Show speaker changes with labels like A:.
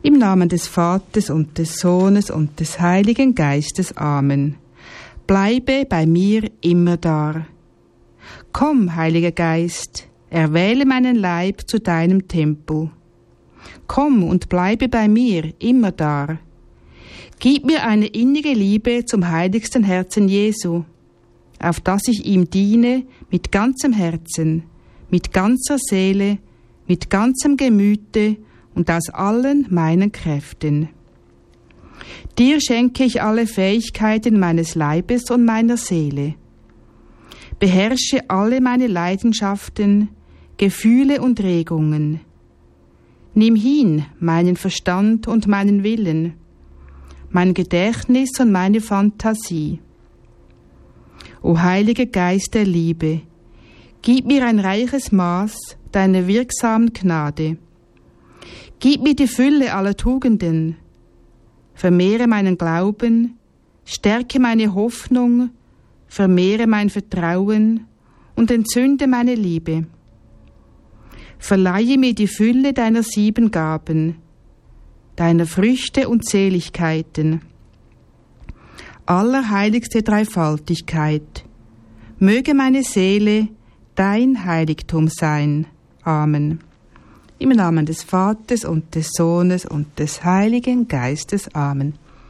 A: Im Namen des Vaters und des Sohnes und des Heiligen Geistes. Amen. Bleibe bei mir immer da. Komm, Heiliger Geist, erwähle meinen Leib zu deinem Tempel. Komm und bleibe bei mir immer da. Gib mir eine innige Liebe zum heiligsten Herzen Jesu, auf dass ich ihm diene mit ganzem Herzen, mit ganzer Seele, mit ganzem Gemüte und aus allen meinen Kräften. Dir schenke ich alle Fähigkeiten meines Leibes und meiner Seele. Beherrsche alle meine Leidenschaften, Gefühle und Regungen. Nimm hin meinen Verstand und meinen Willen, mein Gedächtnis und meine Fantasie. O Heiliger Geist der Liebe, gib mir ein reiches Maß deiner wirksamen Gnade. Gib mir die Fülle aller Tugenden, vermehre meinen Glauben, stärke meine Hoffnung, vermehre mein Vertrauen und entzünde meine Liebe. Verleihe mir die Fülle deiner 7 Gaben, deiner Früchte und Seligkeiten. Allerheiligste Dreifaltigkeit, möge meine Seele dein Heiligtum sein. Amen. Im Namen des Vaters und des Sohnes und des Heiligen Geistes. Amen.